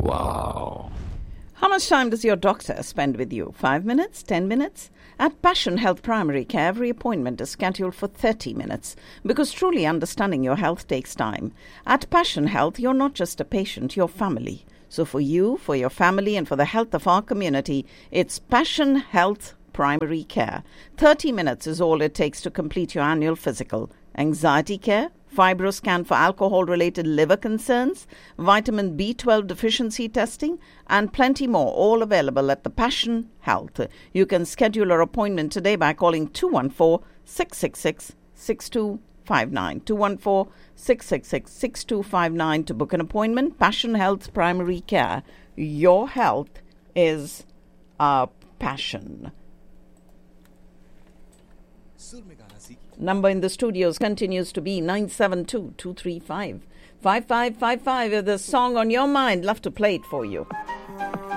Wow. How much time does your doctor spend with you? 5 minutes? 10 minutes? At Passion Health Primary Care, every appointment is scheduled for 30 minutes because truly understanding your health takes time. At Passion Health, you're not just a patient, you're family. So for you, for your family, and for the health of our community, it's Passion Health Primary Care. 30 minutes is all it takes to complete your annual physical. Anxiety care, fibroscan for alcohol-related liver concerns, vitamin B12 deficiency testing, and plenty more, all available at the Passion Health. You can schedule your appointment today by calling 214-666-6259. 214-666-6259 to book an appointment. Passion Health Primary Care. Your health is our passion. Number in the studios continues to be 972-235-5555. If there's a song on your mind, love to play it for you.